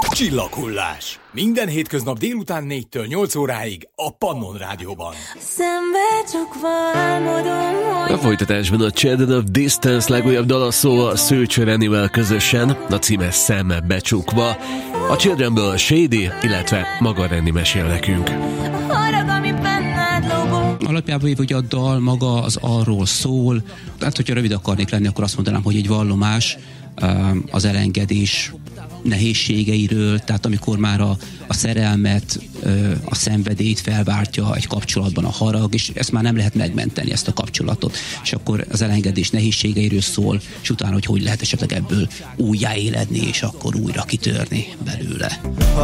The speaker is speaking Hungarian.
Csillaghullás. Minden hétköznap délután 4-től 8 óráig a Pannon Rádióban. A folytatásban a Children of Distance legújabb dala szól a Szőcső Renivel közösen, a címe Szemmel becsukva. A Childrenből Shady, illetve maga Reni mesél nekünk. Alapjában ugye a dal maga az arról szól, tehát hogyha rövid akarnék lenni, akkor azt mondanám, hogy egy vallomás az elengedés nehézségeiről, tehát amikor már a szerelmet, a szenvedélyt felváltja egy kapcsolatban a harag, és ezt már nem lehet megmenteni, ezt a kapcsolatot. És akkor az elengedés nehézségeiről szól, és utána, hogy lehet esetleg ebből újjáéledni, és akkor újra kitörni belőle.